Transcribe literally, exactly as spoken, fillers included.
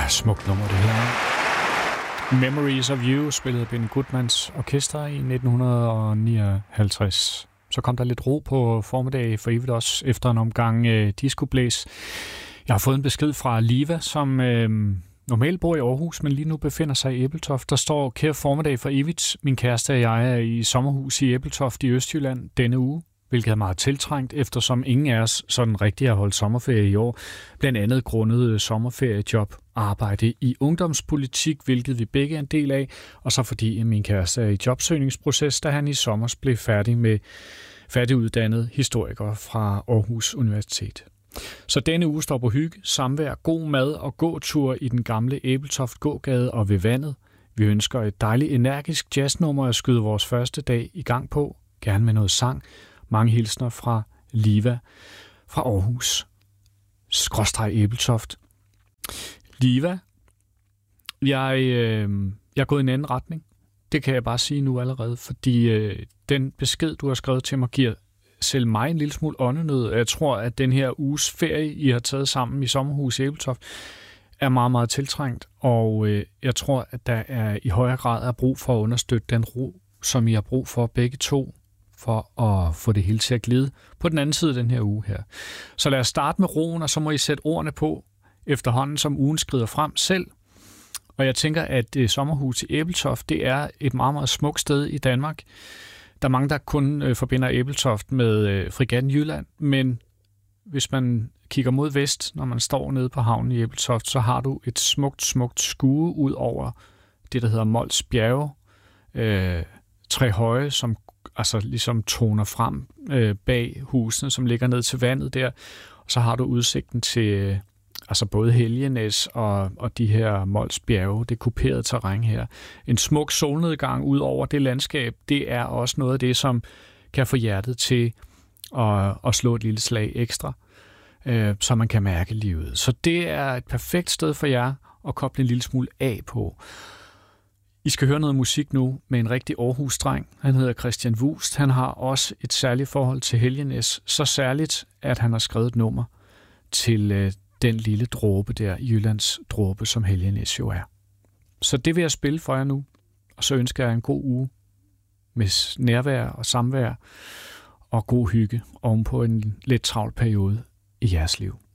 Smukt nummer, det her. Memories of You spillede Benny Goodmans orkester i nitten nioghalvtreds. Så kom der lidt ro på formiddag for evigt også efter en omgang øh, discoblæs. Jeg har fået en besked fra Liva, som øh, normalt bor i Aarhus, men lige nu befinder sig i Ebeltoft. Der står: kære formiddag for evigt. Min kæreste og jeg er i sommerhus i Ebeltoft i Østjylland denne uge, hvilket er meget tiltrængt, eftersom ingen af os sådan rigtig har holdt sommerferie i år. Blandt andet grundet sommerferiejob, arbejde i ungdomspolitik, hvilket vi begge er en del af, og så fordi min kæreste er i jobsøgningsproces, da han i sommer blev færdig med færdiguddannet historiker fra Aarhus Universitet. Så denne uge står på hygge, samvær, god mad og gåtur i den gamle Ebeltoft gågade og ved vandet. Vi ønsker et dejligt energisk jazznummer at skyde vores første dag i gang på, gerne med noget sang. Mange hilsner fra Liva fra Aarhus. Skråstreg Ebeltoft. Liva, jeg, øh, jeg er gået i en anden retning. Det kan jeg bare sige nu allerede, fordi øh, den besked, du har skrevet til mig, giver selv mig en lille smule åndenød. Jeg tror, at den her uges ferie, I har taget sammen i sommerhus i Ebeltoft, er meget, meget tiltrængt, og øh, jeg tror, at der er i højere grad er brug for at understøtte den ro, som I har brug for begge to, for at få det hele til at glide på den anden side af den her uge her. Så lad os starte med roen, og så må I sætte ordene på efterhånden, som ugen skrider frem selv. Og jeg tænker, at øh, sommerhus i Ebeltoft, det er et meget, meget smukt sted i Danmark. Der er mange, der kun øh, forbinder Ebeltoft med øh, Fregatten Jylland, men hvis man kigger mod vest, når man står nede på havnen i Ebeltoft, så har du et smukt, smukt skue ud over det, der hedder Mols Bjerge. Øh, tre høje, som altså ligesom toner frem øh, bag husene, som ligger ned til vandet der. Og så har du udsigten til øh, altså både Helgenæs og, og de her Mols Bjerge, det kuperede terræn her. En smuk solnedgang ud over det landskab, det er også noget af det, som kan få hjertet til at, at slå et lille slag ekstra, øh, så man kan mærke livet. Så det er et perfekt sted for jer at koble en lille smule af på. I skal høre noget musik nu med en rigtig Aarhus-dreng. Han hedder Christian Wust. Han har også et særligt forhold til Helgenæs. Så særligt, at han har skrevet et nummer til øh, den lille dråbe der, Jyllands dråbe, som Helgenæs jo er. Så det vil jeg spille for jer nu. Og så ønsker jeg en god uge med nærvær og samvær og god hygge ovenpå en lidt travl periode i jeres liv.